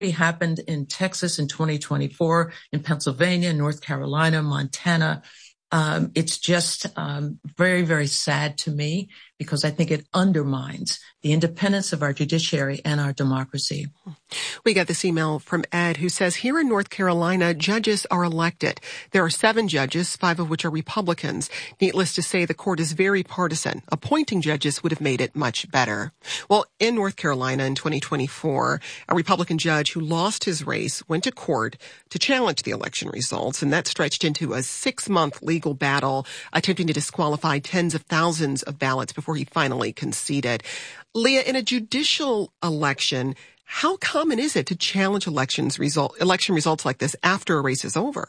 happened in Texas in 2024, in Pennsylvania, North Carolina, Montana. It's just very, very sad to me because I think it undermines the independence of our judiciary and our democracy. We got this email from Ed who says, here in North Carolina, judges are elected. There are 7 judges, 5 of which are Republicans. Needless to say, the court is very partisan. Appointing judges would have made it much better. Well, in North Carolina in 2024, a Republican judge who lost his race went to court to challenge the election results, and that stretched into a 6-month legal battle, attempting to disqualify tens of thousands of ballots before he finally conceded. Leah, in a judicial election, how common is it to challenge election results like this after a race is over?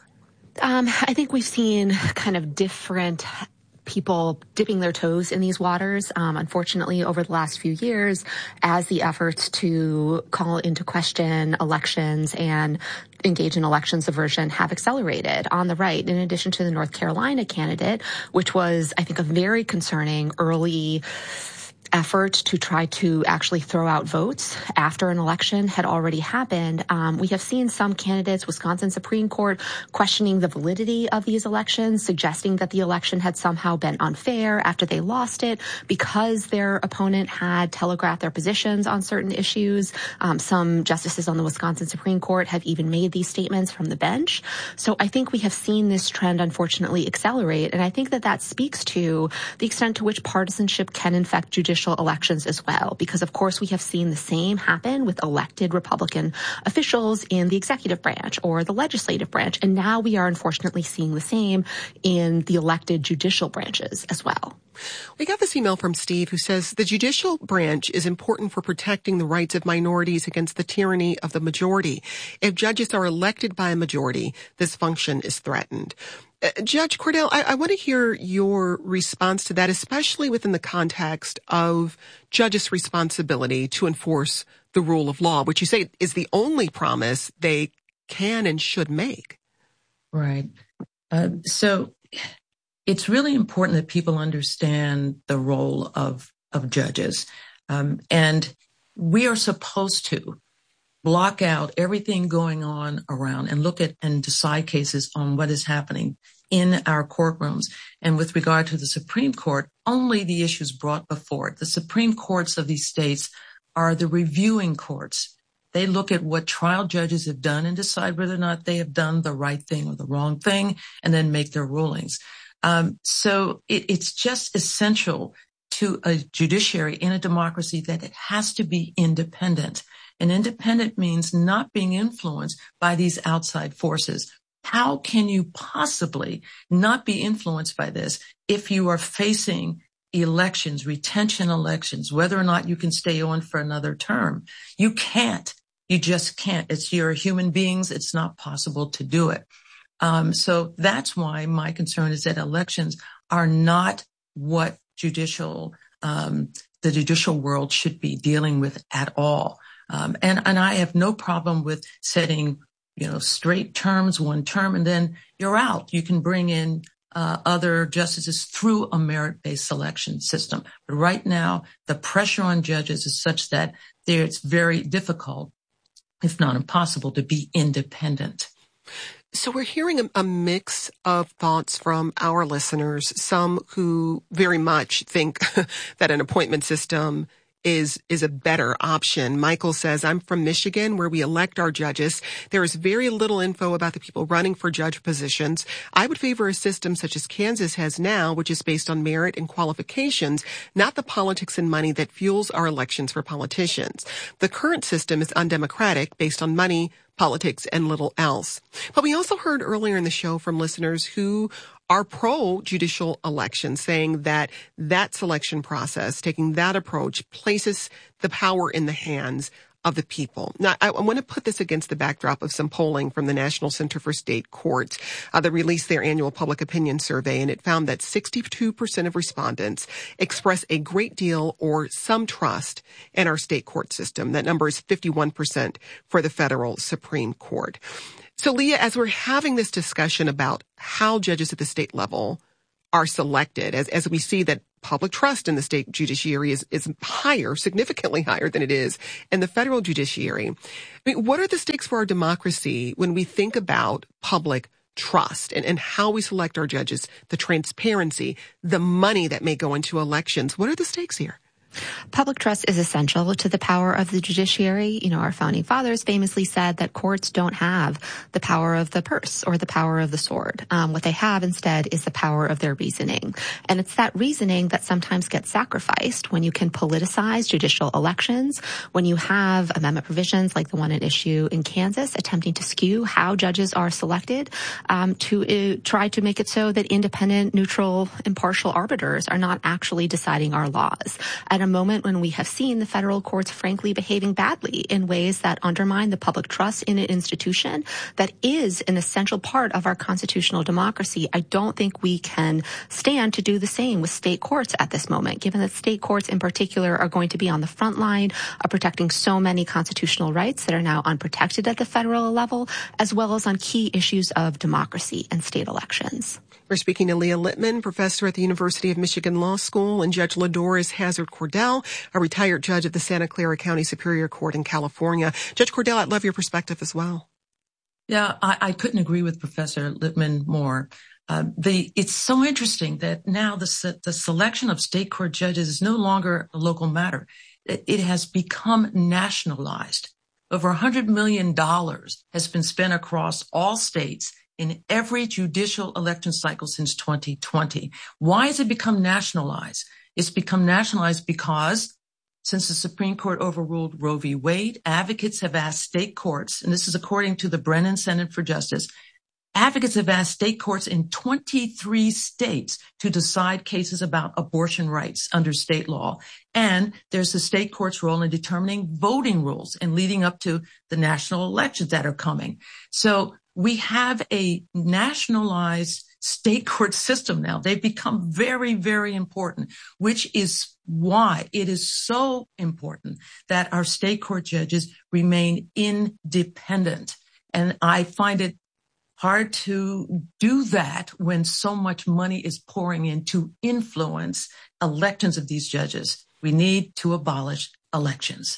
I think we've seen kind of different people dipping their toes in these waters. Unfortunately, over the last few years, as the efforts to call into question elections and engage in election subversion have accelerated on the right, in addition to the North Carolina candidate, which was, I think, a very concerning early effort to try to actually throw out votes after an election had already happened. We have seen some candidates, Wisconsin Supreme Court, questioning the validity of these elections, suggesting that the election had somehow been unfair after they lost it because their opponent had telegraphed their positions on certain issues. Some justices on the Wisconsin Supreme Court have even made these statements from the bench. So I think we have seen this trend, unfortunately, accelerate. And I think that that speaks to the extent to which partisanship can infect judicial elections as well, because of course we have seen the same happen with elected Republican officials in the executive branch or the legislative branch, and now we are unfortunately seeing the same in the elected judicial branches as well. We got this email from Steve who says the judicial branch is important for protecting the rights of minorities against the tyranny of the majority. If judges are elected by a majority, this function is threatened. Judge Cordell, I want to hear your response to that, especially within the context of judges' responsibility to enforce the rule of law, which you say is the only promise they can and should make. Right. So it's really important that people understand the role of judges. And we are supposed to block out everything going on around and look at and decide cases on what is happening in our courtrooms. And with regard to the Supreme Court, only the issues brought before it. The Supreme Courts of these states are the reviewing courts. They look at what trial judges have done and decide whether or not they have done the right thing or the wrong thing, and then make their rulings. So it's just essential to a judiciary in a democracy that it has to be independent. And independent means not being influenced by these outside forces. How can you possibly not be influenced by this if you are facing elections, retention elections, whether or not you can stay on for another term? You can't. You just can't. You're human beings. It's not possible to do it. So that's why my concern is that elections are not what the judicial world should be dealing with at all. And I have no problem with setting, straight terms, one term, and then you're out. You can bring in other justices through a merit-based selection system. But right now, the pressure on judges is such that it's very difficult, if not impossible, to be independent. So we're hearing a mix of thoughts from our listeners, some who very much think that an appointment system is a better option. Michael says, I'm from Michigan, where we elect our judges. There is very little info about the people running for judge positions. I would favor a system such as Kansas has now, which is based on merit and qualifications, not the politics and money that fuels our elections for politicians. The current system is undemocratic, based on money, politics, and little else. But we also heard earlier in the show from listeners who are pro-judicial election, saying that selection process, taking that approach, places the power in the hands of the people. Now, I want to put this against the backdrop of some polling from the National Center for State Courts that released their annual public opinion survey, and it found that 62% of respondents express a great deal or some trust in our state court system. That number is 51% for the federal Supreme Court. So, Leah, as we're having this discussion about how judges at the state level are selected, as we see that public trust in the state judiciary is higher, significantly higher than it is in the federal judiciary. I mean, what are the stakes for our democracy when we think about public trust and how we select our judges, the transparency, the money that may go into elections? What are the stakes here? Public trust is essential to the power of the judiciary. You know, our founding fathers famously said that courts don't have the power of the purse or the power of the sword. What they have instead is the power of their reasoning. And it's that reasoning that sometimes gets sacrificed when you can politicize judicial elections, when you have amendment provisions like the one at issue in Kansas attempting to skew how judges are selected, to try to make it so that independent, neutral, impartial arbiters are not actually deciding our laws. At a moment when we have seen the federal courts frankly behaving badly in ways that undermine the public trust in an institution that is an essential part of our constitutional democracy, I don't think we can stand to do the same with state courts at this moment, given that state courts in particular are going to be on the front line of protecting so many constitutional rights that are now unprotected at the federal level, as well as on key issues of democracy and state elections. We're speaking to Leah Littman, professor at the University of Michigan Law School, and Judge LaDoris Hazard-Cordell, a retired judge of the Santa Clara County Superior Court in California. Judge Cordell, I'd love your perspective as well. Yeah, I couldn't agree with Professor Littman more. It's so interesting that now the selection of state court judges is no longer a local matter. It has become nationalized. Over $100 million has been spent across all states in every judicial election cycle since 2020. Why has it become nationalized? It's become nationalized because since the Supreme Court overruled Roe v. Wade, advocates have asked state courts, and this is according to the Brennan Center for Justice, advocates have asked state courts in 23 states to decide cases about abortion rights under state law. And there's the state court's role in determining voting rules and leading up to the national elections that are coming. So we have a nationalized state court system now. They've become very, very important, which is why it is so important that our state court judges remain independent. And I find it hard to do that when so much money is pouring in to influence elections of these judges. We need to abolish elections.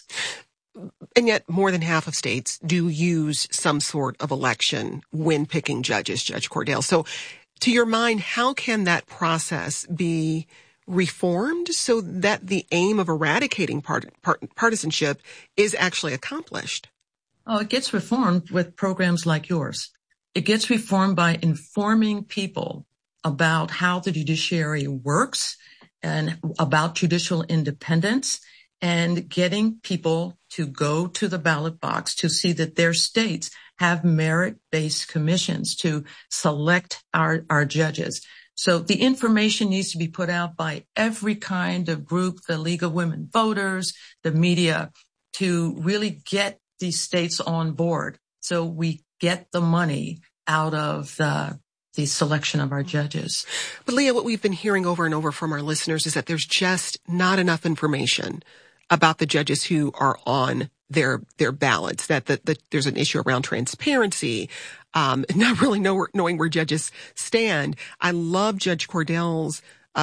And yet more than half of states do use some sort of election when picking judges, Judge Cordell. So to your mind, how can that process be reformed so that the aim of eradicating partisanship is actually accomplished? Oh, it gets reformed with programs like yours. It gets reformed by informing people about how the judiciary works and about judicial independence, and getting people to go to the ballot box to see that their states have merit-based commissions to select our judges. So the information needs to be put out by every kind of group, the League of Women Voters, the media, to really get these states on board so we get the money out of the selection of our judges. But Leah, what we've been hearing over and over from our listeners is that there's just not enough information about the judges who are on their ballots, that there's an issue around transparency, not really knowing where judges stand. I love Judge Cordell's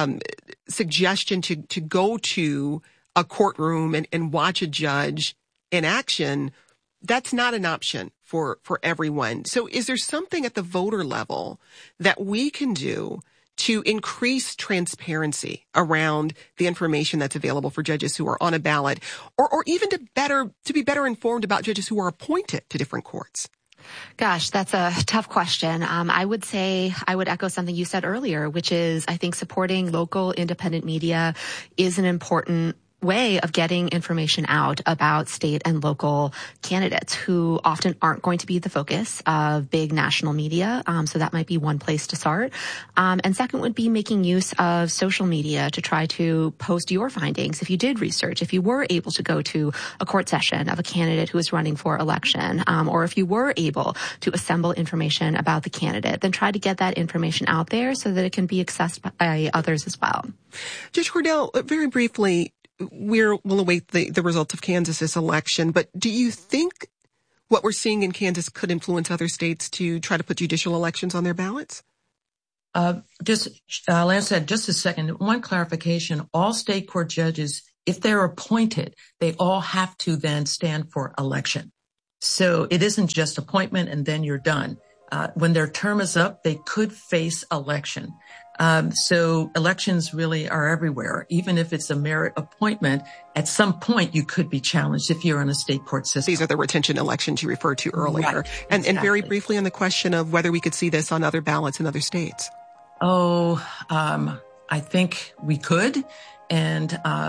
suggestion to go to a courtroom and watch a judge in action. That's not an option for everyone. So is there something at the voter level that we can do to increase transparency around the information that's available for judges who are on a ballot, or even to be better informed about judges who are appointed to different courts? Gosh, that's a tough question. I would say I would echo something you said earlier, which is I think supporting local independent media is an important way of getting information out about state and local candidates who often aren't going to be the focus of big national media. So that might be one place to start. And second would be making use of social media to try to post your findings. If you did research, if you were able to go to a court session of a candidate who is running for election, or if you were able to assemble information about the candidate, then try to get that information out there so that it can be accessed by others as well. Judge Cordell, very briefly, we'll await the results of Kansas's election, but do you think what we're seeing in Kansas could influence other states to try to put judicial elections on their ballots? Lance said, just a second, one clarification. All state court judges, if they're appointed, they all have to then stand for election. So it isn't just appointment and then you're done. When their term is up, they could face election. So elections really are everywhere. Even if it's a merit appointment, at some point you could be challenged if you're in a state court system. These are the retention elections you referred to earlier. Right, and very briefly on the question of whether we could see this on other ballots in other states. I think we could. And,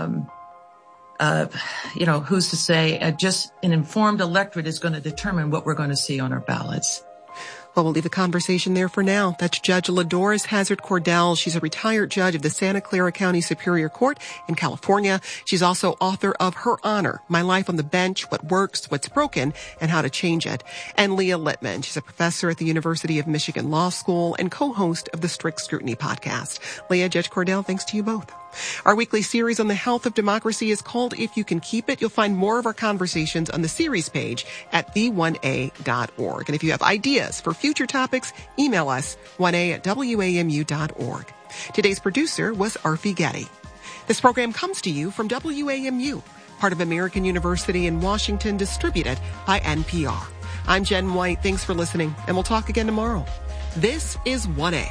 who's to say just an informed electorate is going to determine what we're going to see on our ballots. Well, we'll leave the conversation there for now. That's Judge LaDoris Hazard Cordell. She's a retired judge of the Santa Clara County Superior Court in California. She's also author of Her Honor, My Life on the Bench, What Works, What's Broken, and How to Change It. And Leah Littman. She's a professor at the University of Michigan Law School and co-host of the Strict Scrutiny podcast. Leah, Judge Cordell, thanks to you both. Our weekly series on the health of democracy is called If You Can Keep It. You'll find more of our conversations on the series page at the1a.org. And if you have ideas for future topics, email us 1a@wamu.org. Today's producer was Arfi Getty. This program comes to you from WAMU, part of American University in Washington, distributed by NPR. I'm Jen White. Thanks for listening, and we'll talk again tomorrow. This is 1A.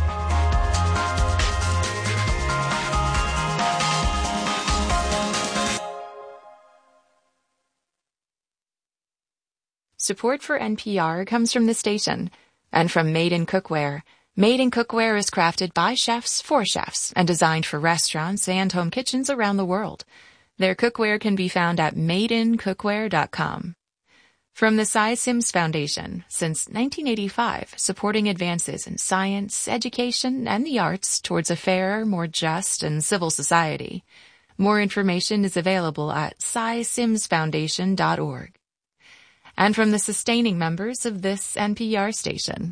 Support for NPR comes from the station and from Made in Cookware. Made in Cookware is crafted by chefs for chefs and designed for restaurants and home kitchens around the world. Their cookware can be found at madeincookware.com. From the Cy Sims Foundation, since 1985, supporting advances in science, education, and the arts towards a fairer, more just, and civil society. More information is available at cysimsfoundation.org. And from the sustaining members of this NPR station.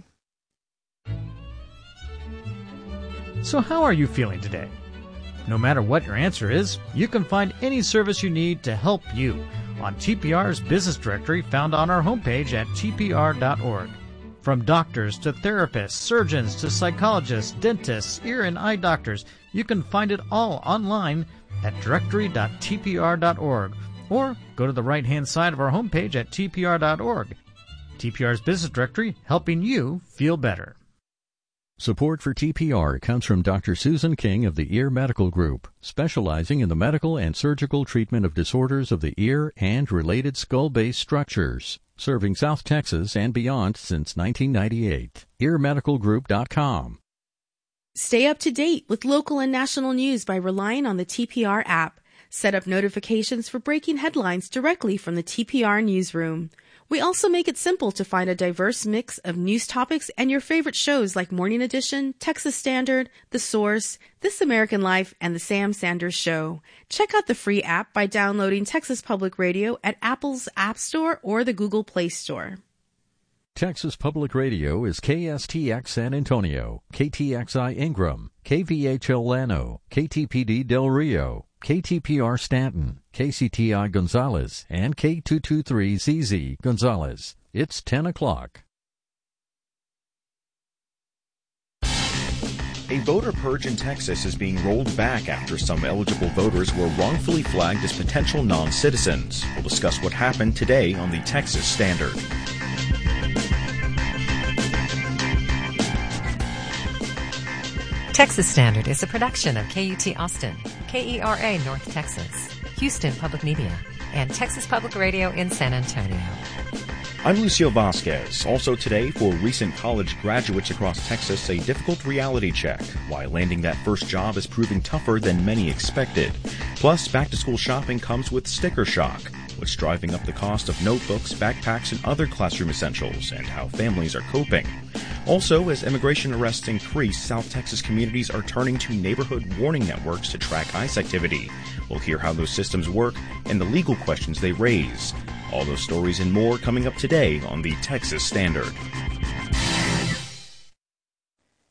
So how are you feeling today? No matter what your answer is, you can find any service you need to help you on TPR's business directory found on our homepage at tpr.org. From doctors to therapists, surgeons to psychologists, dentists, ear and eye doctors, you can find it all online at directory.tpr.org. Or go to the right-hand side of our homepage at tpr.org. TPR's business directory, helping you feel better. Support for TPR comes from Dr. Susan King of the Ear Medical Group, specializing in the medical and surgical treatment of disorders of the ear and related skull-based structures, serving South Texas and beyond since 1998. earmedicalgroup.com. Stay up to date with local and national news by relying on the TPR app. Set up notifications for breaking headlines directly from the TPR newsroom. We also make it simple to find a diverse mix of news topics and your favorite shows like Morning Edition, Texas Standard, The Source, This American Life, and The Sam Sanders Show. Check out the free app by downloading Texas Public Radio at Apple's App Store or the Google Play Store. Texas Public Radio is KSTX San Antonio, KTXI Ingram, KVHL Llano, KTPD Del Rio, KTPR Stanton, KCTI Gonzales, and K223ZZ Gonzales. It's 10 o'clock. A voter purge in Texas is being rolled back after some eligible voters were wrongfully flagged as potential non-citizens. We'll discuss what happened today on the Texas Standard. Texas Standard is a production of KUT Austin, KERA North Texas, Houston Public Media, and Texas Public Radio in San Antonio. I'm Lucio Vasquez. Also today, for recent college graduates across Texas, a difficult reality check. Why landing that first job is proving tougher than many expected. Plus, back-to-school shopping comes with sticker shock. What's driving up the cost of notebooks, backpacks, and other classroom essentials, and how families are coping. Also, as immigration arrests increase, South Texas communities are turning to neighborhood warning networks to track ICE activity. We'll hear how those systems work and the legal questions they raise. All those stories and more coming up today on the Texas Standard.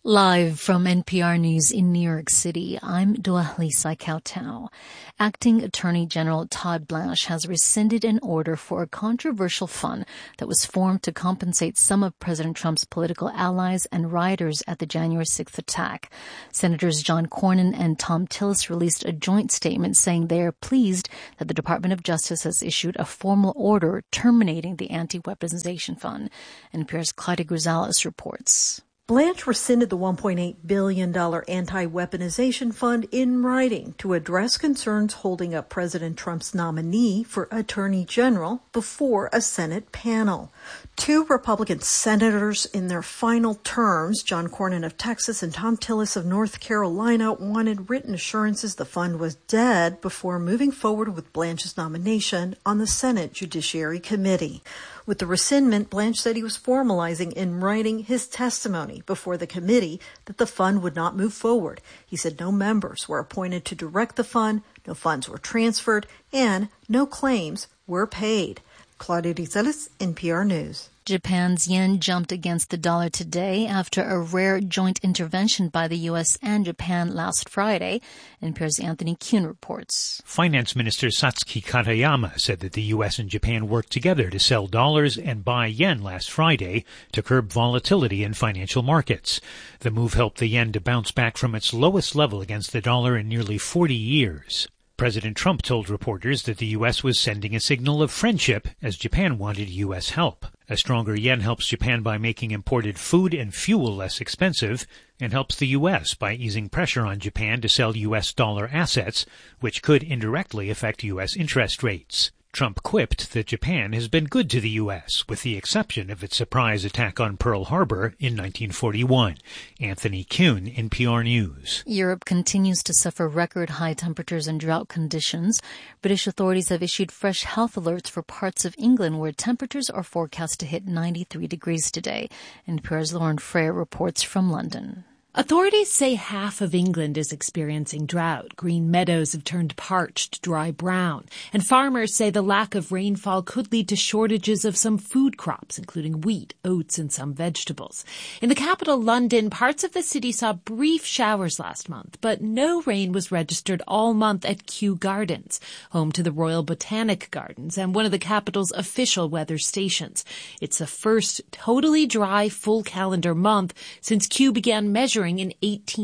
Live from NPR News in New York City, I'm Dua Lisa Kautau. Acting Attorney General Todd Blanche has rescinded an order for a controversial fund that was formed to compensate some of President Trump's political allies and rioters at the January 6th attack. Senators John Cornyn and Thom Tillis released a joint statement saying they are pleased that the Department of Justice has issued a formal order terminating the anti-weaponization fund. NPR's Claudia Gonzalez reports. Blanche rescinded the $1.8 billion anti-weaponization fund in writing to address concerns holding up President Trump's nominee for Attorney General before a Senate panel. Two Republican senators in their final terms, John Cornyn of Texas and Thom Tillis of North Carolina, wanted written assurances the fund was dead before moving forward with Blanche's nomination on the Senate Judiciary Committee. With the rescindment, Blanche said he was formalizing in writing his testimony before the committee that the fund would not move forward. He said no members were appointed to direct the fund, no funds were transferred, and no claims were paid. Claudia Gonzalez, NPR News. Japan's yen jumped against the dollar today after a rare joint intervention by the U.S. and Japan last Friday. NPR's Anthony Kuhn reports. Finance Minister Satsuki Katayama said that the U.S. and Japan worked together to sell dollars and buy yen last Friday to curb volatility in financial markets. The move helped the yen to bounce back from its lowest level against the dollar in nearly 40 years. President Trump told reporters that the U.S. was sending a signal of friendship as Japan wanted U.S. help. A stronger yen helps Japan by making imported food and fuel less expensive and helps the U.S. by easing pressure on Japan to sell U.S. dollar assets, which could indirectly affect U.S. interest rates. Trump quipped that Japan has been good to the U.S., with the exception of its surprise attack on Pearl Harbor in 1941. Anthony Kuhn, NPR News. Europe continues to suffer record high temperatures and drought conditions. British authorities have issued fresh health alerts for parts of England where temperatures are forecast to hit 93 degrees today. NPR's Lauren Freyer reports from London. Authorities say half of England is experiencing drought. Green meadows have turned parched, dry brown. And farmers say the lack of rainfall could lead to shortages of some food crops, including wheat, oats, and some vegetables. In the capital, London, parts of the city saw brief showers last month, but no rain was registered all month at Kew Gardens, home to the Royal Botanic Gardens and one of the capital's official weather stations. It's the first totally dry full calendar month since Kew began measuring in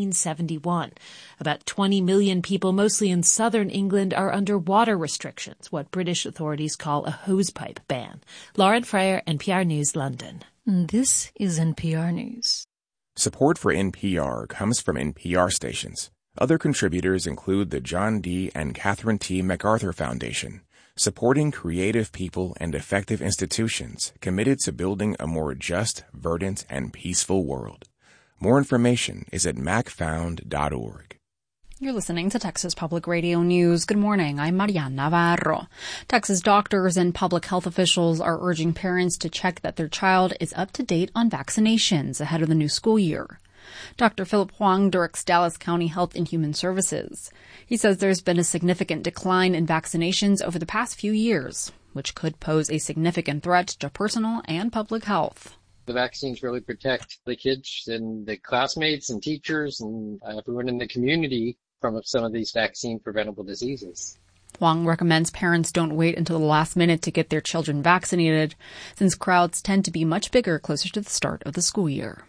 1871. About 20 million people, mostly in southern England, are under water restrictions, what British authorities call a hosepipe ban. Lauren Freyer, NPR News, London. This is NPR News. Support for NPR comes from NPR stations. Other contributors include the John D. and Catherine T. MacArthur Foundation, supporting creative people and effective institutions committed to building a more just, verdant, and peaceful world. More information is at macfound.org. You're listening to Texas Public Radio News. Good morning. I'm Mariana Navarro. Texas doctors and public health officials are urging parents to check that their child is up to date on vaccinations ahead of the new school year. Dr. Philip Huang directs Dallas County Health and Human Services. He says there's been a significant decline in vaccinations over the past few years, which could pose a significant threat to personal and public health. The vaccines really protect the kids and the classmates and teachers and everyone in the community from some of these vaccine-preventable diseases. Huang recommends parents don't wait until the last minute to get their children vaccinated, since crowds tend to be much bigger closer to the start of the school year.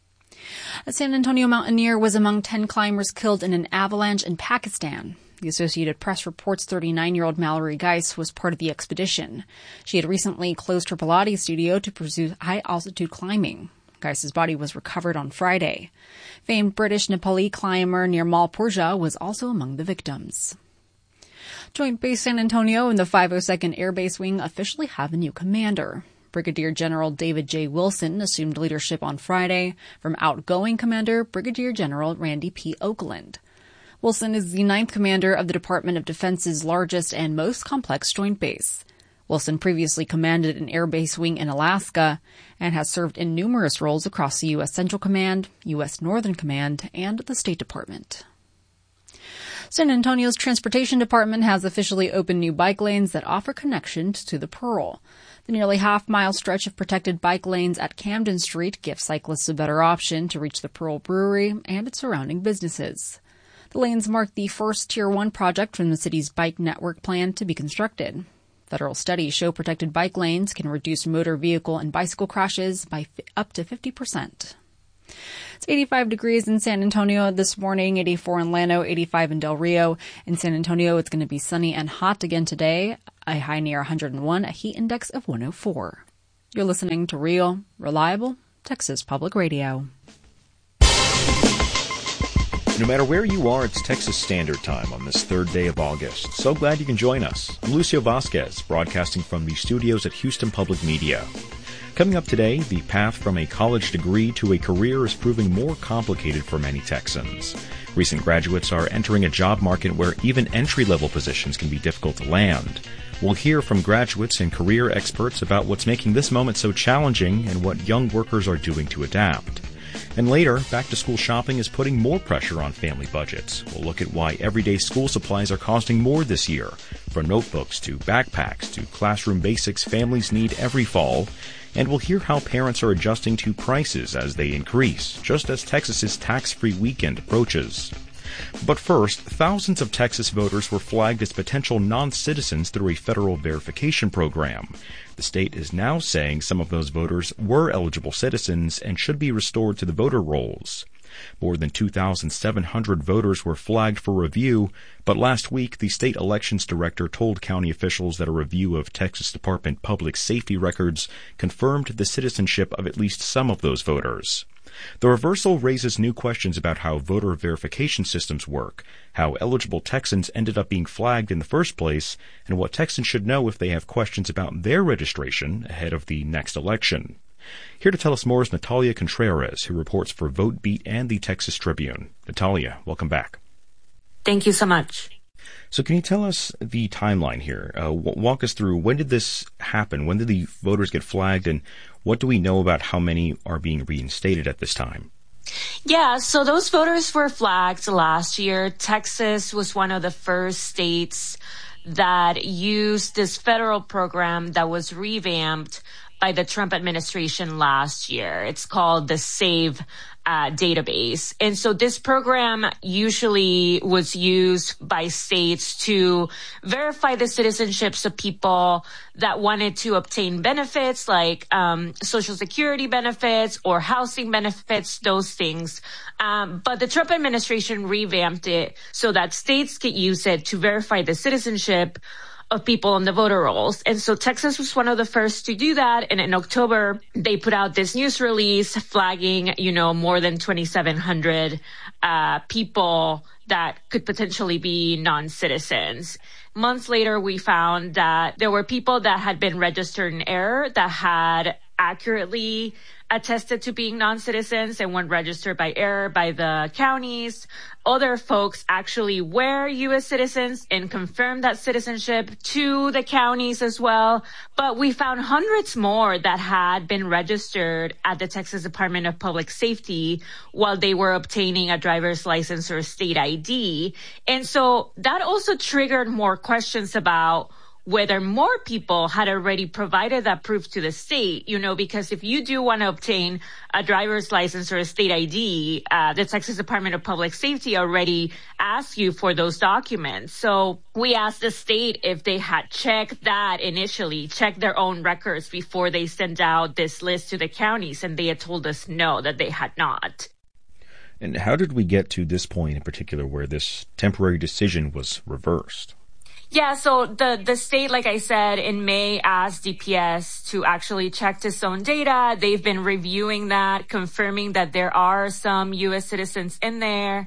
A San Antonio mountaineer was among 10 climbers killed in an avalanche in Pakistan. The Associated Press reports 39-year-old Mallory Geis was part of the expedition. She had recently closed her Pilates studio to pursue high-altitude climbing. Geis's body was recovered on Friday. Famed British Nepali climber Nirmal Purja was also among the victims. Joint Base San Antonio and the 502nd Air Base Wing officially have a new commander. Brigadier General David J. Wilson assumed leadership on Friday from outgoing Commander Brigadier General Randy P. Oakland. Wilson is the 9th commander of the Department of Defense's largest and most complex joint base. Wilson previously commanded an air base wing in Alaska and has served in numerous roles across the U.S. Central Command, U.S. Northern Command, and the State Department. San Antonio's transportation department has officially opened new bike lanes that offer connections to the Pearl. The nearly half-mile stretch of protected bike lanes at Camden Street gives cyclists a better option to reach the Pearl Brewery and its surrounding businesses. The lanes mark the first Tier 1 project from the city's bike network plan to be constructed. Federal studies show protected bike lanes can reduce motor vehicle and bicycle crashes by up to 50%. It's 85 degrees in San Antonio this morning, 84 in Llano, 85 in Del Rio. In San Antonio, it's going to be sunny and hot again today, a high near 101, a heat index of 104. You're listening to Real, Reliable, Texas Public Radio. No matter where you are, it's Texas Standard Time on this third day of August. So glad you can join us. I'm Lucio Vasquez, broadcasting from the studios at Houston Public Media. Coming up today, the path from a college degree to a career is proving more complicated for many Texans. Recent graduates are entering a job market where even entry-level positions can be difficult to land. We'll hear from graduates and career experts about what's making this moment so challenging and what young workers are doing to adapt. And later, back-to-school shopping is putting more pressure on family budgets. We'll look at why everyday school supplies are costing more this year. From notebooks to backpacks to classroom basics families need every fall. And we'll hear how parents are adjusting to prices as they increase, just as Texas's tax-free weekend approaches. But first, thousands of Texas voters were flagged as potential non-citizens through a federal verification program. The state is now saying some of those voters were eligible citizens and should be restored to the voter rolls. More than 2,700 voters were flagged for review, but last week the state elections director told county officials that a review of Texas Department Public Safety records confirmed the citizenship of at least some of those voters. The reversal raises new questions about how voter verification systems work, how eligible Texans ended up being flagged in the first place, and what Texans should know if they have questions about their registration ahead of the next election. Here to tell us more is Natalia Contreras, who reports for VoteBeat and the Texas Tribune. Natalia, welcome back. Thank you so much. So can you tell us the timeline here? Walk us through, when did this happen? When did the voters get flagged, and what do we know about how many are being reinstated at this time? Yeah, so those voters were flagged last year. Texas was one of the first states that used this federal program that was revamped by the Trump administration last year. It's called the SAVE database. And so this program usually was used by states to verify the citizenships of people that wanted to obtain benefits like Social Security benefits or housing benefits, those things. But the Trump administration revamped it so that states could use it to verify the citizenship of people on the voter rolls. And so Texas was one of the first to do that. And in October, they put out this news release flagging, more than 2,700 people that could potentially be non-citizens. Months later, we found that there were people that had been registered in error that had accurately attested to being non-citizens and weren't registered by error by the counties. Other folks actually were U.S. citizens and confirmed that citizenship to the counties as well. But we found hundreds more that had been registered at the Texas Department of Public Safety while they were obtaining a driver's license or a state ID. And so that also triggered more questions about whether more people had already provided that proof to the state, because if you do want to obtain a driver's license or a state ID, the Texas Department of Public Safety already asked you for those documents. So we asked the state if they had checked that initially, checked their own records before they sent out this list to the counties, and they had told us no, that they had not. And how did we get to this point in particular where this temporary decision was reversed? Yeah, so the state, like I said, in May asked DPS to actually check its own data. They've been reviewing that, confirming that there are some U.S. citizens in there.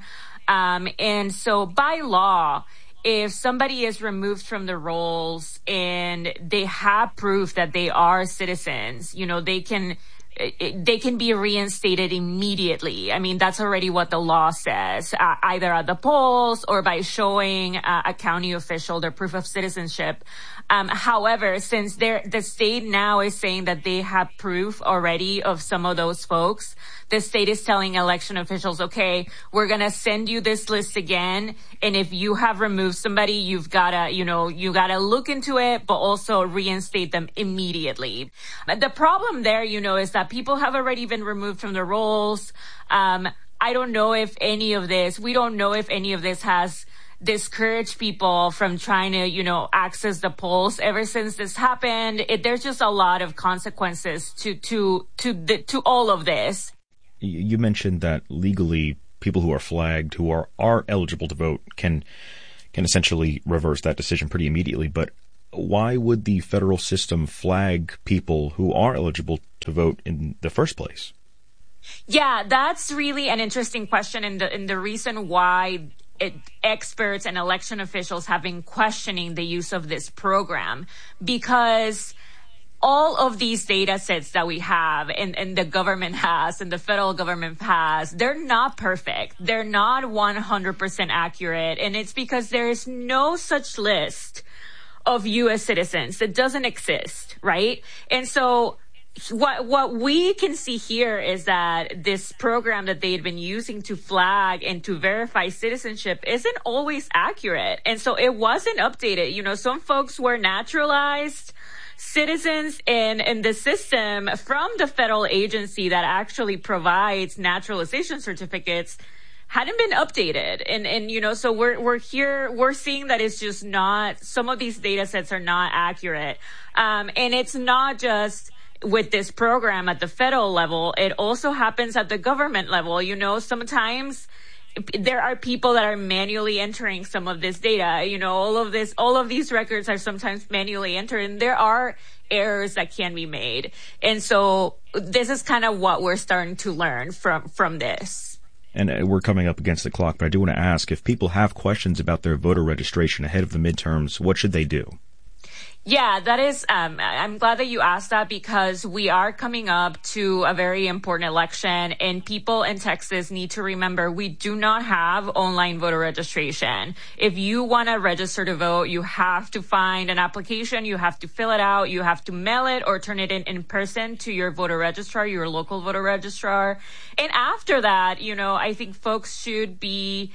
And so by law, if somebody is removed from the rolls and they have proof that they are citizens, they can they can be reinstated immediately. I mean, that's already what the law says, either at the polls or by showing a county official their proof of citizenship. However, since the state now is saying that they have proof already of some of those folks, the state is telling election officials, okay, we're going to send you this list again. And if you have removed somebody, you've got to, you got to look into it, but also reinstate them immediately. But the problem there, is that people have already been removed from the rolls. I don't know if any of this has discouraged people from trying to, access the polls. Ever since this happened, there's just a lot of consequences to all of this. You mentioned that legally people who are flagged, who are eligible to vote, can essentially reverse that decision pretty immediately. But why would the federal system flag people who are eligible to vote in the first place? Yeah, that's really an interesting question, and the reason why experts and election officials have been questioning the use of this program, because all of these data sets that we have and the government has and the federal government has, they're not perfect. They're not 100% accurate. And it's because there is no such list of U.S. citizens. It doesn't exist, right? And so what we can see here is that this program that they had been using to flag and to verify citizenship isn't always accurate. And so it wasn't updated. Some folks were naturalized citizens in the system from the federal agency that actually provides naturalization certificates hadn't been updated. And so we're seeing that it's just not, some of these data sets are not accurate. And it's not just with this program at the federal level, it also happens at the government level. Sometimes there are people that are manually entering some of this data. All of these records are sometimes manually entered, and there are errors that can be made. And so this is kind of what we're starting to learn from this. And we're coming up against the clock, but I do want to ask, if people have questions about their voter registration ahead of the midterms, what should they do? Yeah, that is, I'm glad that you asked that, because we are coming up to a very important election, and people in Texas need to remember we do not have online voter registration. If you want to register to vote, you have to find an application, you have to fill it out, you have to mail it or turn it in person to your voter registrar, your local voter registrar. And after that, I think folks should be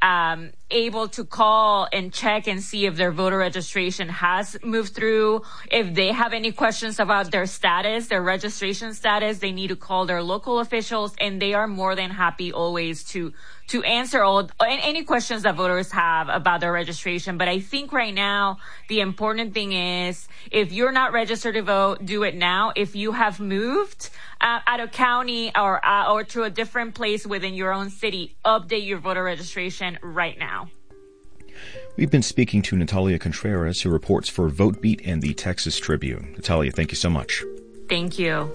able to call and check and see if their voter registration has moved through. If they have any questions about their status, their registration status, they need to call their local officials, and they are more than happy always to answer any questions that voters have about their registration. But I think right now, the important thing is, if you're not registered to vote, do it now. If you have moved out of county or to a different place within your own city, update your voter registration right now. We've been speaking to Natalia Contreras, who reports for VoteBeat and the Texas Tribune. Natalia, thank you so much. Thank you.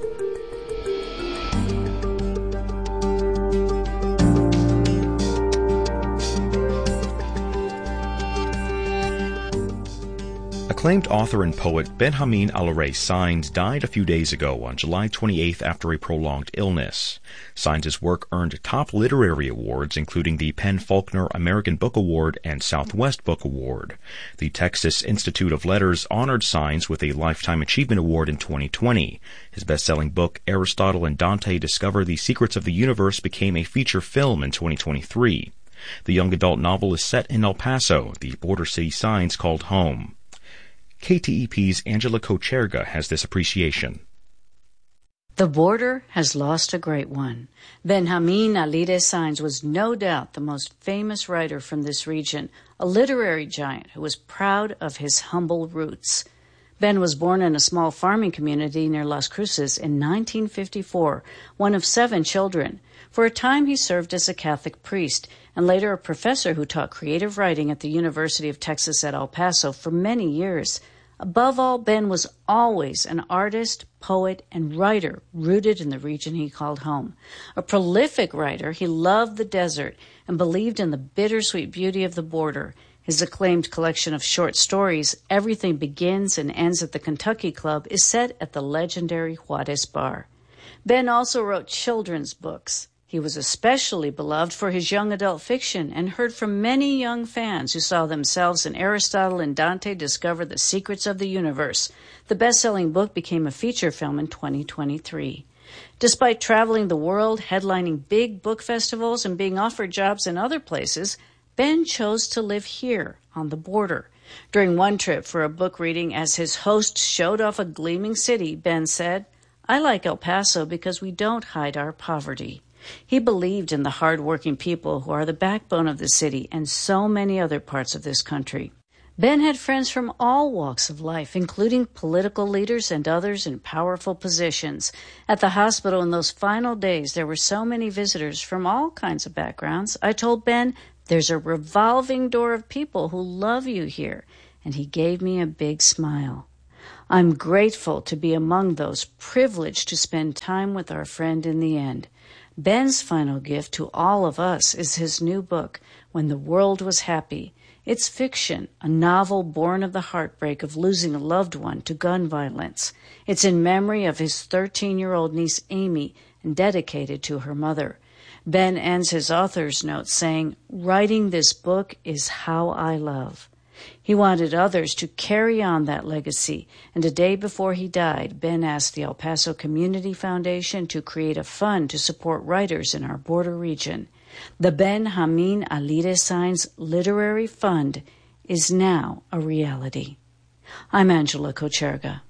Acclaimed author and poet Benjamin Alireza Sáenz died a few days ago on July 28th after a prolonged illness. Sáenz's work earned top literary awards, including the PEN/Faulkner American Book Award and Southwest Book Award. The Texas Institute of Letters honored Sáenz with a Lifetime Achievement Award in 2020. His best-selling book, Aristotle and Dante Discover the Secrets of the Universe, became a feature film in 2023. The young adult novel is set in El Paso, the border city Sáenz called home. KTEP's Angela Kocherga has this appreciation. The border has lost a great one. Benjamin Alireza Sáenz was no doubt the most famous writer from this region, a literary giant who was proud of his humble roots. Ben was born in a small farming community near Las Cruces in 1954, one of 7 children. For a time, he served as a Catholic priest and later a professor who taught creative writing at the University of Texas at El Paso for many years. Above all, Ben was always an artist, poet, and writer rooted in the region he called home. A prolific writer, he loved the desert and believed in the bittersweet beauty of the border. His acclaimed collection of short stories, Everything Begins and Ends at the Kentucky Club, is set at the legendary Juarez Bar. Ben also wrote children's books. He was especially beloved for his young adult fiction and heard from many young fans who saw themselves in Aristotle and Dante discover the secrets of the universe. The best-selling book became a feature film in 2023. Despite traveling the world, headlining big book festivals, and being offered jobs in other places, Ben chose to live here on the border. During one trip for a book reading, as his host showed off a gleaming city, Ben said, "I like El Paso because we don't hide our poverty." He believed in the hard-working people who are the backbone of the city and so many other parts of this country. Ben had friends from all walks of life, including political leaders and others in powerful positions. At the hospital in those final days, there were so many visitors from all kinds of backgrounds. I told Ben, "There's a revolving door of people who love you here," and he gave me a big smile. I'm grateful to be among those privileged to spend time with our friend in the end. Ben's final gift to all of us is his new book, When the World Was Happy. It's fiction, a novel born of the heartbreak of losing a loved one to gun violence. It's in memory of his 13-year-old niece Amy and dedicated to her mother. Ben ends his author's note saying, "Writing this book is how I love." He wanted others to carry on that legacy, and a day before he died, Ben asked the El Paso Community Foundation to create a fund to support writers in our border region. The Benjamin Alire Sainz Literary Fund is now a reality. I'm Angela Kocherga.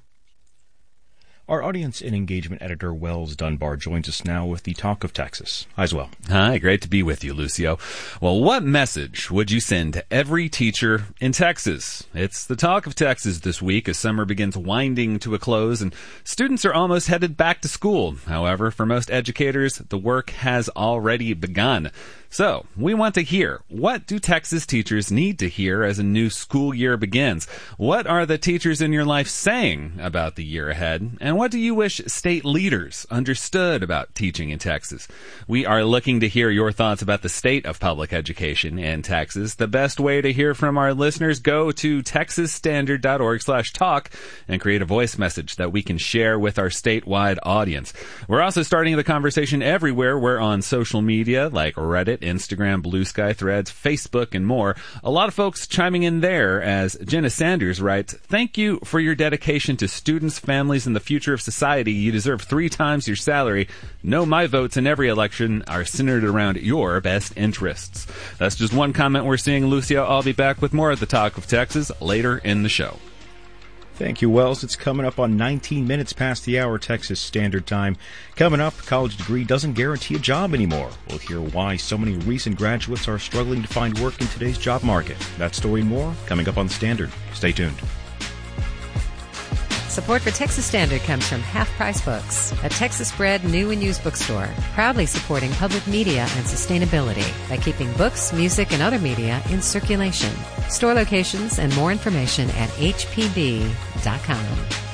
Our audience and engagement editor, Wells Dunbar, joins us now with the Talk of Texas. Hi, as well. Hi, great to be with you, Lucio. Well, what message would you send to every teacher in Texas? It's the Talk of Texas this week as summer begins winding to a close and students are almost headed back to school. However, for most educators, the work has already begun. So, we want to hear, what do Texas teachers need to hear as a new school year begins? What are the teachers in your life saying about the year ahead? And what do you wish state leaders understood about teaching in Texas? We are looking to hear your thoughts about the state of public education in Texas. The best way to hear from our listeners, go to texasstandard.org/talk and create a voice message that we can share with our statewide audience. We're also starting the conversation everywhere. We're on social media like Reddit, Instagram, Blue Sky, Threads, Facebook, and more. A lot of folks chiming in there as Jenna Sanders writes, "Thank you for your dedication to students, families, and the future of society. You deserve 3 times your salary. Know my votes in every election are centered around your best interests." That's just one comment we're seeing, Lucio. I'll be back with more of the Talk of Texas later in the show. Thank you, Wells. It's coming up on 19 minutes past the hour, Texas Standard Time. Coming up, college degree doesn't guarantee a job anymore. We'll hear why so many recent graduates are struggling to find work in today's job market. That story and more coming up on the Standard. Stay tuned. Support for Texas Standard comes from Half Price Books, a Texas-bred new and used bookstore, proudly supporting public media and sustainability by keeping books, music, and other media in circulation. Store locations and more information at hpb.com.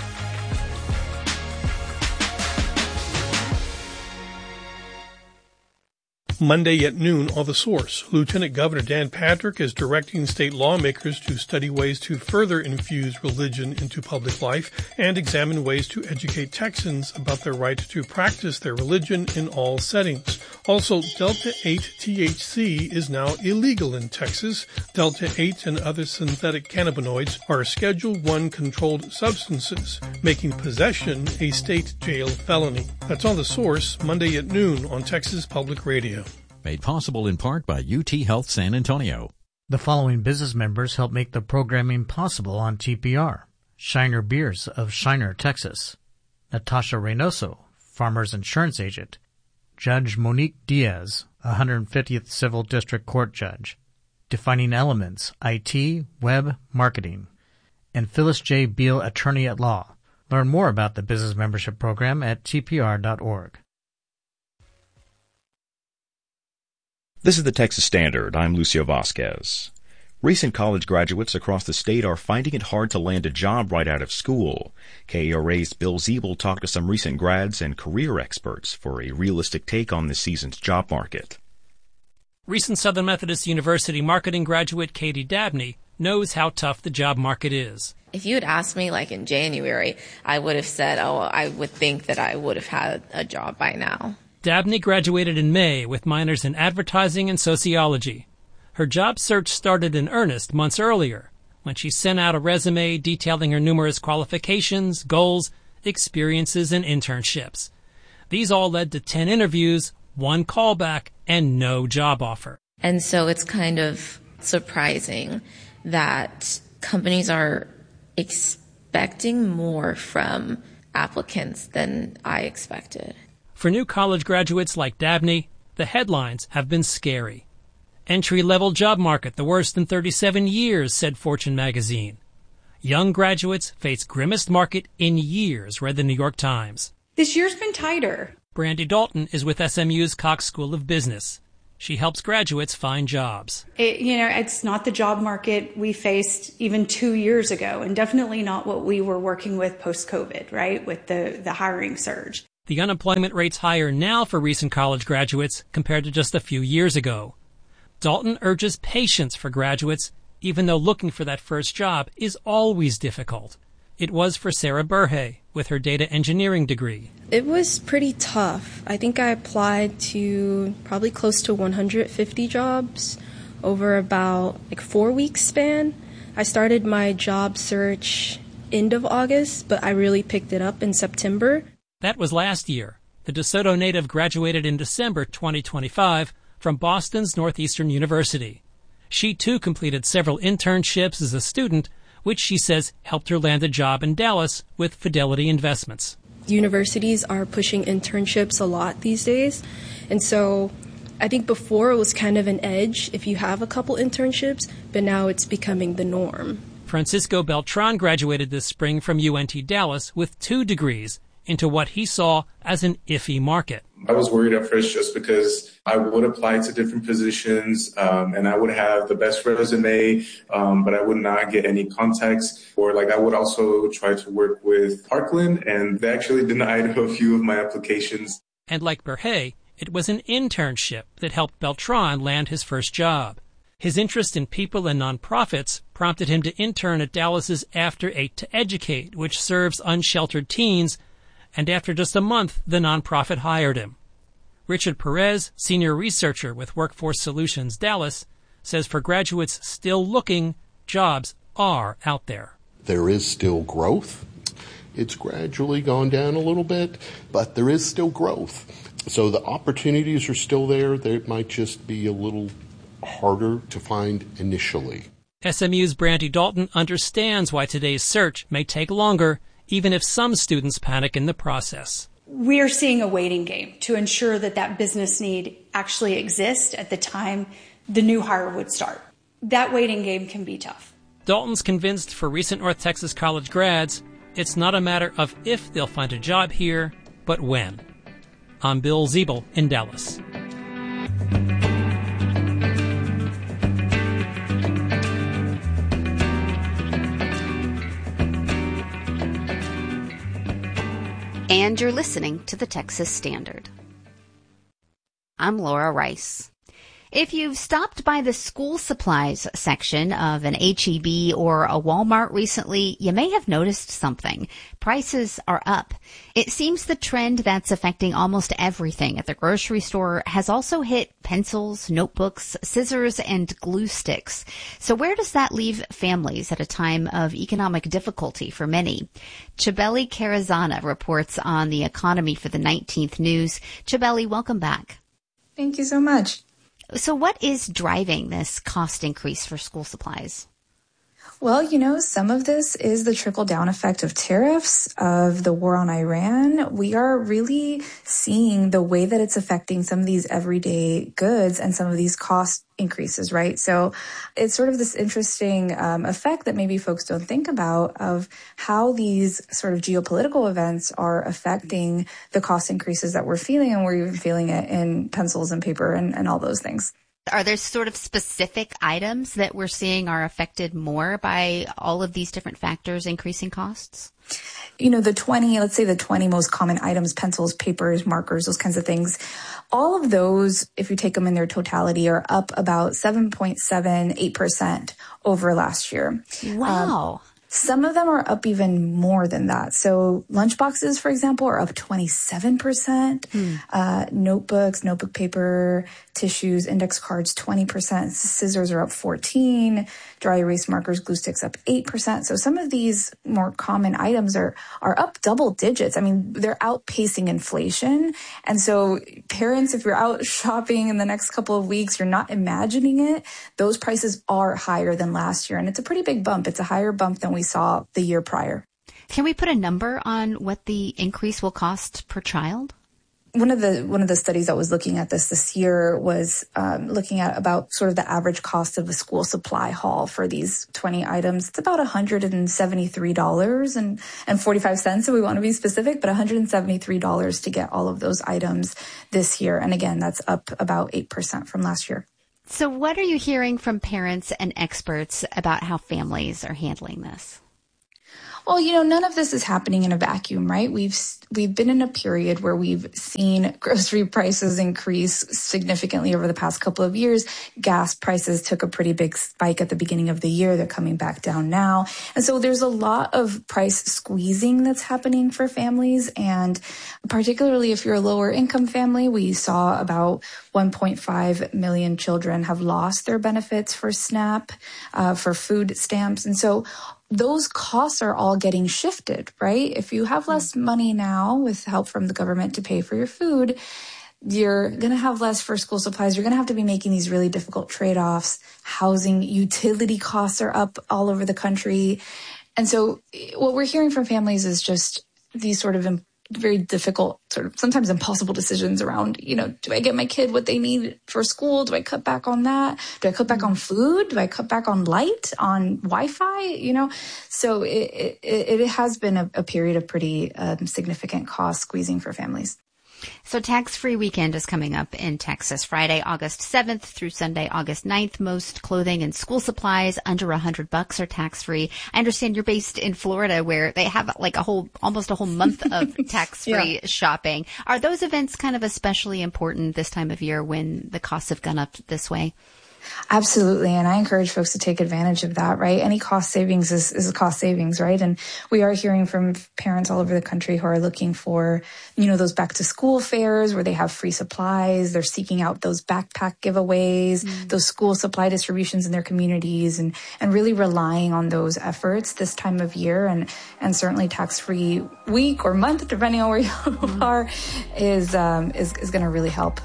Monday at noon on The Source, Lieutenant Governor Dan Patrick is directing state lawmakers to study ways to further infuse religion into public life and examine ways to educate Texans about their right to practice their religion in all settings. Also, Delta-8 THC is now illegal in Texas. Delta-8 and other synthetic cannabinoids are Schedule I controlled substances, making possession a state jail felony. That's on The Source, Monday at noon on Texas Public Radio. Made possible in part by UT Health San Antonio. The following business members help make the programming possible on TPR. Shiner Beers of Shiner, Texas. Natasha Reynoso, Farmers Insurance Agent. Judge Monique Diaz, 150th Civil District Court Judge. Defining Elements, IT, Web, Marketing. And Phyllis J. Beal, Attorney at Law. Learn more about the business membership program at tpr.org. This is the Texas Standard. I'm Lucio Vasquez. Recent college graduates across the state are finding it hard to land a job right out of school. KERA's Bill Ziebel talked to some recent grads and career experts for a realistic take on this season's job market. Recent Southern Methodist University marketing graduate Katie Dabney knows how tough the job market is. If you had asked me like in January, I would have said, I would think that I would have had a job by now. Dabney graduated in May with minors in advertising and sociology. Her job search started in earnest months earlier, when she sent out a resume detailing her numerous qualifications, goals, experiences, and internships. These all led to 10 interviews, 1 callback, and no job offer. And so it's kind of surprising that companies are expecting more from applicants than I expected. For new college graduates like Dabney, the headlines have been scary. Entry-level job market, the worst in 37 years, said Fortune magazine. Young graduates face grimmest market in years, read the New York Times. This year's been tighter. Brandy Dalton is with SMU's Cox School of Business. She helps graduates find jobs. It's not the job market we faced even 2 years ago, and definitely not what we were working with post-COVID, right, with the hiring surge. The unemployment rate's higher now for recent college graduates compared to just a few years ago. Dalton urges patience for graduates, even though looking for that first job is always difficult. It was for Sarah Burhay with her data engineering degree. It was pretty tough. I think I applied to probably close to 150 jobs over about 4 weeks span. I started my job search end of August, but I really picked it up in September. That was last year. The DeSoto native graduated in December 2025 from Boston's Northeastern University. She too completed several internships as a student, which she says helped her land a job in Dallas with Fidelity Investments. Universities are pushing internships a lot these days, and so I think before it was kind of an edge if you have a couple internships, but now it's becoming the norm. Francisco Beltran graduated this spring from UNT Dallas with 2 degrees into what he saw as an iffy market. I was worried at first just because I would apply to different positions and I would have the best resume, but I would not get any contacts. Or I would also try to work with Parkland, and they actually denied a few of my applications. And like Burhay, it was an internship that helped Beltran land his first job. His interest in people and nonprofits prompted him to intern at Dallas's After 8 to Educate, which serves unsheltered teens, and after just a month, the nonprofit hired him. Richard Perez, senior researcher with Workforce Solutions Dallas, says for graduates still looking, jobs are out there. There is still growth. It's gradually gone down a little bit, but there is still growth. So the opportunities are still there. They might just be a little harder to find initially. SMU's Brandy Dalton understands why today's search may take longer, even if some students panic in the process. We're seeing a waiting game to ensure that business need actually exists at the time the new hire would start. That waiting game can be tough. Dalton's convinced for recent North Texas college grads, it's not a matter of if they'll find a job here, but when. I'm Bill Ziebel in Dallas. And you're listening to the Texas Standard. I'm Laura Rice. If you've stopped by the school supplies section of an H-E-B or a Walmart recently, you may have noticed something. Prices are up. It seems the trend that's affecting almost everything at the grocery store has also hit pencils, notebooks, scissors, and glue sticks. So where does that leave families at a time of economic difficulty for many? Chabeli Carazana reports on the economy for the 19th News. Chabeli, welcome back. Thank you so much. So what is driving this cost increase for school supplies? Well, some of this is the trickle-down effect of tariffs, of the war on Iran. We are really seeing the way that it's affecting some of these everyday goods and some of these cost increases, right? So it's sort of this interesting effect that maybe folks don't think about of how these sort of geopolitical events are affecting the cost increases that we're feeling, and we're even feeling it in pencils and paper and all those things. Are there sort of specific items that we're seeing are affected more by all of these different factors increasing costs? Let's say the 20 most common items, pencils, papers, markers, those kinds of things. All of those, if you take them in their totality, are up about 7.78% over last year. Wow. Some of them are up even more than that. So lunchboxes, for example, are up 27%. Notebooks, notebook paper, tissues, index cards, 20%. Scissors are up 14%. Dry erase markers, glue sticks up 8%. So some of these more common items are up double digits. I mean, they're outpacing inflation. And so parents, if you're out shopping in the next couple of weeks, you're not imagining it. Those prices are higher than last year. And it's a pretty big bump. It's a higher bump than we saw the year prior. Can we put a number on what the increase will cost per child? One of the studies that was looking at this year was looking at about sort of the average cost of a school supply haul for these 20 items. It's about $173.45, so we want to be specific, but $173 to get all of those items this year. And again, that's up about 8% from last year. So what are you hearing from parents and experts about how families are handling this? Well, none of this is happening in a vacuum, right? We've been in a period where we've seen grocery prices increase significantly over the past couple of years. Gas prices took a pretty big spike at the beginning of the year. They're coming back down now. And so there's a lot of price squeezing that's happening for families. And particularly if you're a lower income family, we saw about 1.5 million children have lost their benefits for SNAP, for food stamps. And so those costs are all getting shifted, right? If you have less money now with help from the government to pay for your food, you're going to have less for school supplies. You're going to have to be making these really difficult trade-offs. Housing, utility costs are up all over the country. And so what we're hearing from families is just these sort of very difficult, sort of sometimes impossible decisions around, do I get my kid what they need for school? Do I cut back on that? Do I cut back on food? Do I cut back on light, on Wi-Fi? So it has been a period of pretty significant cost squeezing for families. So tax-free weekend is coming up in Texas, Friday, August 7th through Sunday, August 9th. Most clothing and school supplies under $100 are tax-free. I understand you're based in Florida where they have almost a whole month of tax-free shopping. Are those events kind of especially important this time of year when the costs have gone up this way? Absolutely. And I encourage folks to take advantage of that, right? Any cost savings is a cost savings, right? And we are hearing from parents all over the country who are looking for, those back to school fairs where they have free supplies. They're seeking out those backpack giveaways, those school supply distributions in their communities and really relying on those efforts this time of year. And certainly tax-free week or month, depending on where you are, is going to really help.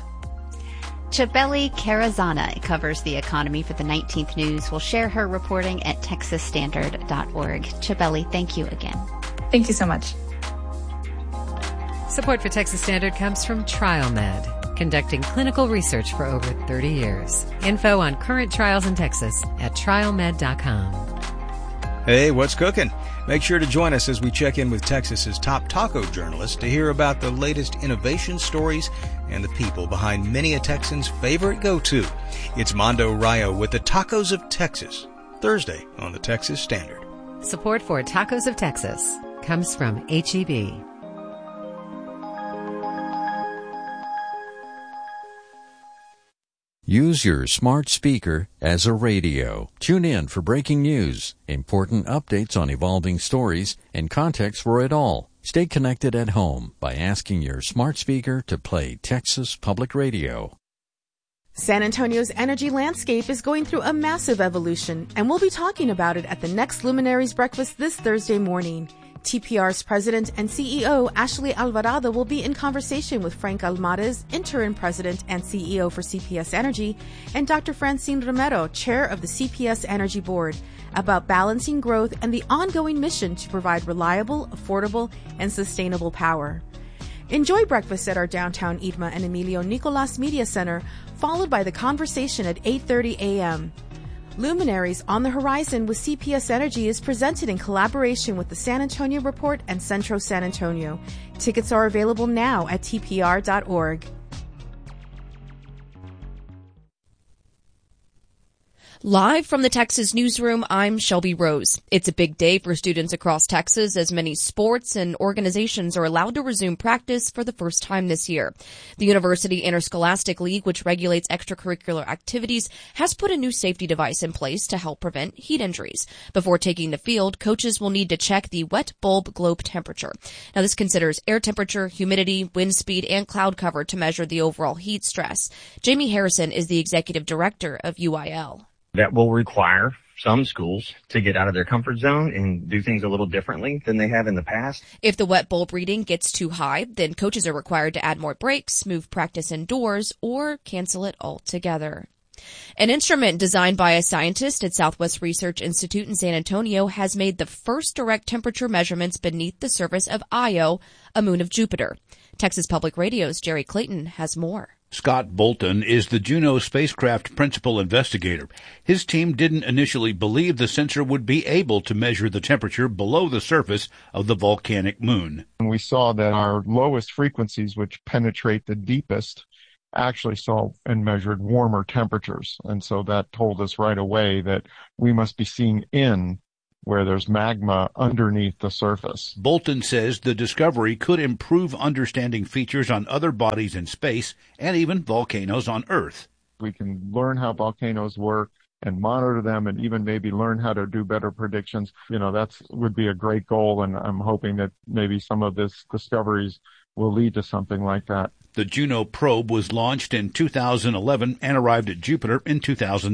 Chabeli Carazana covers the economy for the 19th News. We'll share her reporting at texasstandard.org. Chabeli, thank you again. Thank you so much. Support for Texas Standard comes from TrialMed, conducting clinical research for over 30 years. Info on current trials in Texas at trialmed.com. Hey, what's cooking? Make sure to join us as we check in with Texas's top taco journalists to hear about the latest innovation stories and the people behind many a Texan's favorite go-to. It's Mondo Rayo with the Tacos of Texas, Thursday on the Texas Standard. Support for Tacos of Texas comes from H-E-B. Use your smart speaker as a radio. Tune in for breaking news, important updates on evolving stories, and context for it all. Stay connected at home by asking your smart speaker to play Texas Public Radio. San Antonio's energy landscape is going through a massive evolution, and we'll be talking about it at the next Luminaries Breakfast this Thursday morning. TPR's president and CEO, Ashley Alvarado, will be in conversation with Frank Almares, interim president and CEO for CPS Energy, and Dr. Francine Romero, chair of the CPS Energy Board, about balancing growth and the ongoing mission to provide reliable, affordable, and sustainable power. Enjoy breakfast at our downtown Irma and Emilio Nicolas Media Center, followed by the conversation at 8:30 a.m. Luminaries on the Horizon with CPS Energy is presented in collaboration with the San Antonio Report and Centro San Antonio. Tickets are available now at tpr.org. Live from the Texas Newsroom, I'm Shelby Rose. It's a big day for students across Texas as many sports and organizations are allowed to resume practice for the first time this year. The University Interscholastic League, which regulates extracurricular activities, has put a new safety device in place to help prevent heat injuries. Before taking the field, coaches will need to check the wet bulb globe temperature. Now, this considers air temperature, humidity, wind speed, and cloud cover to measure the overall heat stress. Jamie Harrison is the executive director of UIL. That will require some schools to get out of their comfort zone and do things a little differently than they have in the past. If the wet bulb reading gets too high, then coaches are required to add more breaks, move practice indoors, or cancel it altogether. An instrument designed by a scientist at Southwest Research Institute in San Antonio has made the first direct temperature measurements beneath the surface of Io, a moon of Jupiter. Texas Public Radio's Jerry Clayton has more. Scott Bolton is the Juno spacecraft principal investigator. His team didn't initially believe the sensor would be able to measure the temperature below the surface of the volcanic moon. And we saw that our lowest frequencies, which penetrate the deepest, actually saw and measured warmer temperatures. And so that told us right away that we must be seeing in where there's magma underneath the surface. Bolton says the discovery could improve understanding features on other bodies in space and even volcanoes on Earth. We can learn how volcanoes work and monitor them and even maybe learn how to do better predictions. That would be a great goal, and I'm hoping that maybe some of these discoveries will lead to something like that. The Juno probe was launched in 2011 and arrived at Jupiter in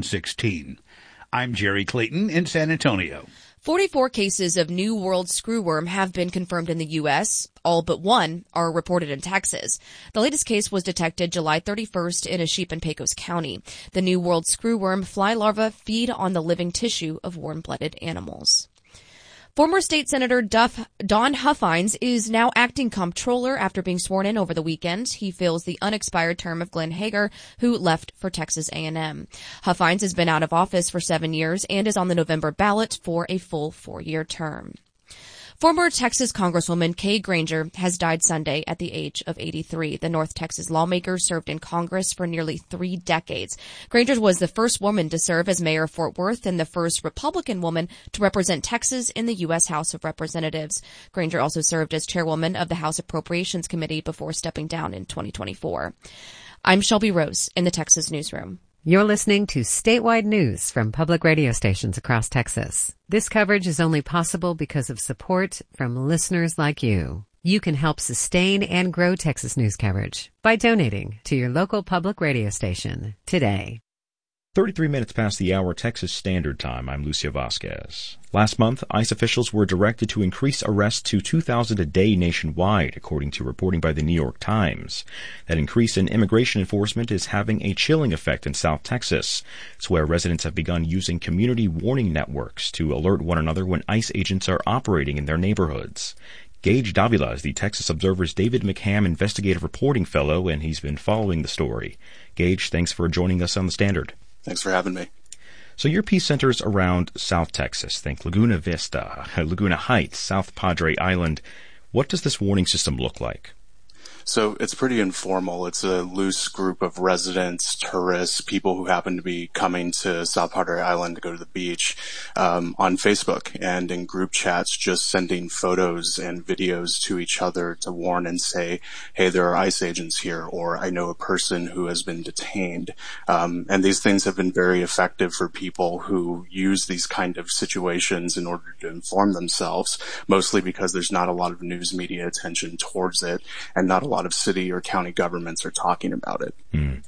2016. I'm Jerry Clayton in San Antonio. 44 cases of New World screwworm have been confirmed in the U.S. All but one are reported in Texas. The latest case was detected July 31st in a sheep in Pecos County. The New World screwworm fly larvae feed on the living tissue of warm-blooded animals. Former State Senator Don Huffines is now acting comptroller after being sworn in over the weekend. He fills the unexpired term of Glenn Hager, who left for Texas A&M. Huffines has been out of office for 7 years and is on the November ballot for a full 4-year term. Former Texas Congresswoman Kay Granger has died Sunday at the age of 83. The North Texas lawmaker served in Congress for nearly 3 decades. Granger was the first woman to serve as mayor of Fort Worth and the first Republican woman to represent Texas in the U.S. House of Representatives. Granger also served as chairwoman of the House Appropriations Committee before stepping down in 2024. I'm Shelby Rose in the Texas Newsroom. You're listening to statewide news from public radio stations across Texas. This coverage is only possible because of support from listeners like you. You can help sustain and grow Texas news coverage by donating to your local public radio station today. 33 minutes past the hour, Texas Standard Time. I'm Lucio Vasquez. Last month, ICE officials were directed to increase arrests to 2,000 a day nationwide, according to reporting by the New York Times. That increase in immigration enforcement is having a chilling effect in South Texas. It's where residents have begun using community warning networks to alert one another when ICE agents are operating in their neighborhoods. Gage Davila is the Texas Observer's David McCam Investigative Reporting Fellow, and he's been following the story. Gage, thanks for joining us on the Standard. Thanks for having me. So your piece centers around South Texas. Think Laguna Vista, Laguna Heights, South Padre Island. What does this warning system look like? So it's pretty informal. It's a loose group of residents, tourists, people who happen to be coming to South Padre Island to go to the beach on Facebook and in group chats, just sending photos and videos to each other to warn and say, hey, there are ICE agents here, or I know a person who has been detained. And these things have been very effective for people who use these kind of situations in order to inform themselves, mostly because there's not a lot of news media attention towards it and not a lot of city or county governments are talking about it. And,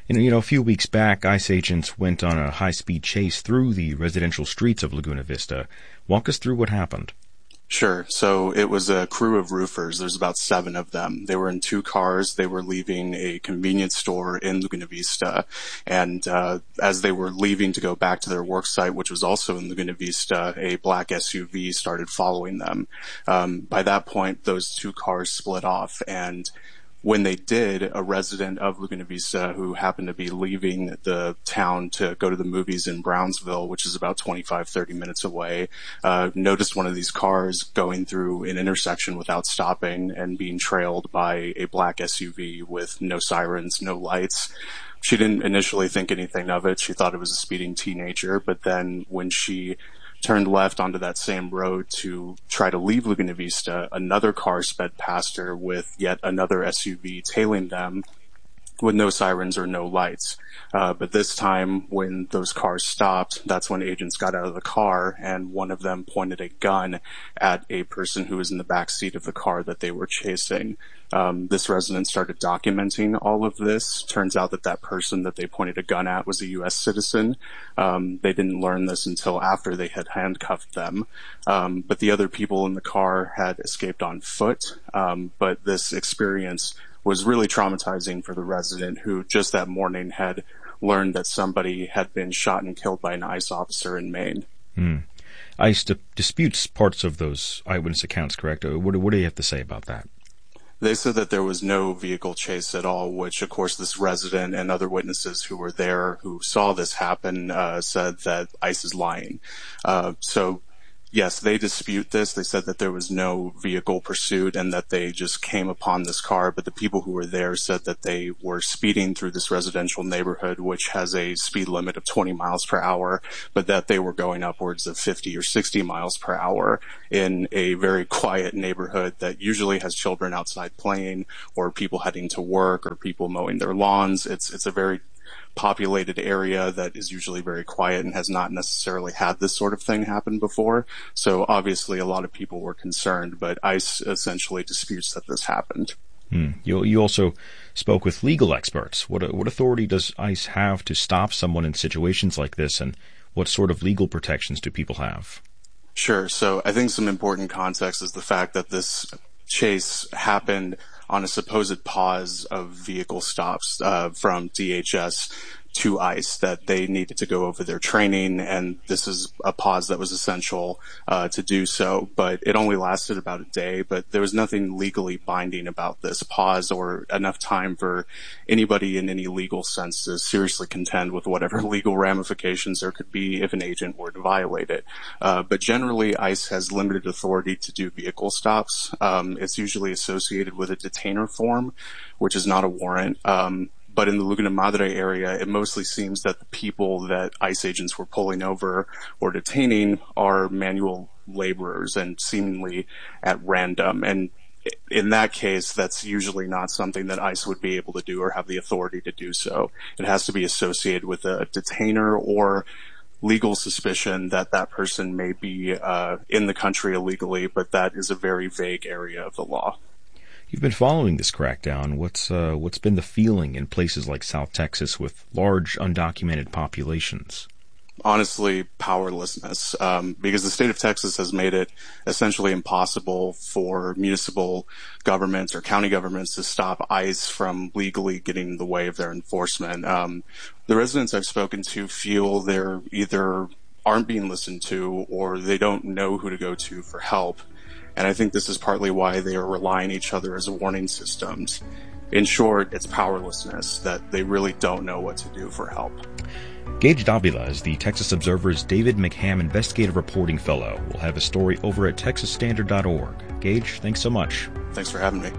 a few weeks back, ICE agents went on a high-speed chase through the residential streets of Laguna Vista. Walk us through what happened. Sure. So it was a crew of roofers. There's about 7 of them. They were in 2 cars. They were leaving a convenience store in Laguna Vista. And as they were leaving to go back to their work site, which was also in Laguna Vista, a black SUV started following them. By that point, those 2 cars split off, and When they did, a resident of Laguna Vista who happened to be leaving the town to go to the movies in Brownsville, which is about 25-30 minutes away, noticed one of these cars going through an intersection without stopping and being trailed by a black SUV with no sirens, no lights. She didn't initially think anything of it. She thought it was a speeding teenager, but then when she turned left onto that same road to try to leave Laguna Vista, another car sped past her with yet another SUV tailing them with no sirens or no lights. But this time, when those cars stopped, that's when agents got out of the car, and one of them pointed a gun at a person who was in the back seat of the car that they were chasing. This resident started documenting all of this. Turns out that person that they pointed a gun at was a U.S. citizen. They didn't learn this until after they had handcuffed them. But the other people in the car had escaped on foot. But this experience was really traumatizing for the resident, who just that morning had learned that somebody had been shot and killed by an ICE officer in Maine. ICE disputes parts of those eyewitness accounts, correct? What do you have to say about that? They said that there was no vehicle chase at all, which, of course, this resident and other witnesses who were there who saw this happen said that ICE is lying. So, yes, they dispute this. They said that there was no vehicle pursuit and that they just came upon this car. But the people who were there said that they were speeding through this residential neighborhood, which has a speed limit of 20 miles per hour, but that they were going upwards of 50 or 60 miles per hour in a very quiet neighborhood that usually has children outside playing, or people heading to work, or people mowing their lawns. It's a very populated area that is usually very quiet and has not necessarily had this sort of thing happen before. So obviously a lot of people were concerned, but ICE essentially disputes that this happened. You also spoke with legal experts. What authority does ICE have to stop someone in situations like this, and what sort of legal protections do people have? Sure. So I think some important context is the fact that this chase happened on a supposed pause of vehicle stops from DHS to ICE, that they needed to go over their training, and this is a pause that was essential to do so. But it only lasted about a day, but there was nothing legally binding about this pause or enough time for anybody in any legal sense to seriously contend with whatever legal ramifications there could be if an agent were to violate it. But generally, ICE has limited authority to do vehicle stops. It's usually associated with a detainer form, which is not a warrant. But in the Laguna Madre area, it mostly seems that the people that ICE agents were pulling over or detaining are manual laborers and seemingly at random. And in that case, that's usually not something that ICE would be able to do or have the authority to do so. It has to be associated with a detainer or legal suspicion that that person may be in the country illegally, but that is a very vague area of the law. You've been following this crackdown. What's been the feeling in places like South Texas with large undocumented populations? Honestly, powerlessness, because the state of Texas has made it essentially impossible for municipal governments or county governments to stop ICE from legally getting in the way of their enforcement. The residents I've spoken to feel they're either aren't being listened to or they don't know who to go to for help. And I think this is partly why they are relying on each other as warning systems. In short, it's powerlessness, that they really don't know what to do for help. Gage Davila is the Texas Observer's David McHam Investigative Reporting Fellow. We'll have a story over at texasstandard.org. Gage, thanks so much. Thanks for having me.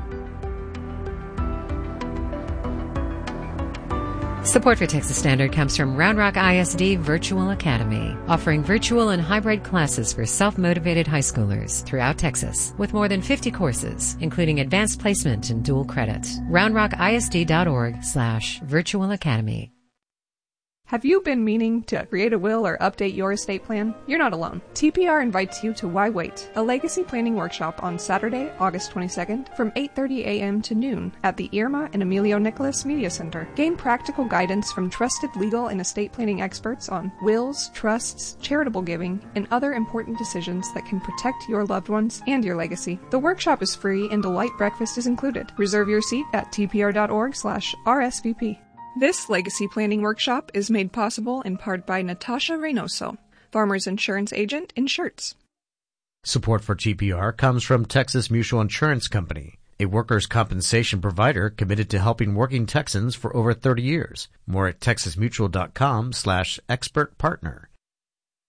Support for Texas Standard comes from Round Rock ISD Virtual Academy, offering virtual and hybrid classes for self-motivated high schoolers throughout Texas, with more than 50 courses, including advanced placement and dual credit. roundrockisd.org/virtual academy. Have you been meaning to create a will or update your estate plan? You're not alone. TPR invites you to Why Wait, a legacy planning workshop on Saturday, August 22nd from 8:30 a.m. to noon at the Irma and Emilio Nicholas Media Center. Gain practical guidance from trusted legal and estate planning experts on wills, trusts, charitable giving, and other important decisions that can protect your loved ones and your legacy. The workshop is free and a light breakfast is included. Reserve your seat at tpr.org/RSVP. This legacy planning workshop is made possible in part by Natasha Reynoso, Farmers Insurance Agent in Schertz. Support for TPR comes from Texas Mutual Insurance Company. a workers' compensation provider committed to helping working Texans for over 30 years. More at texasmutual.com/expert partner.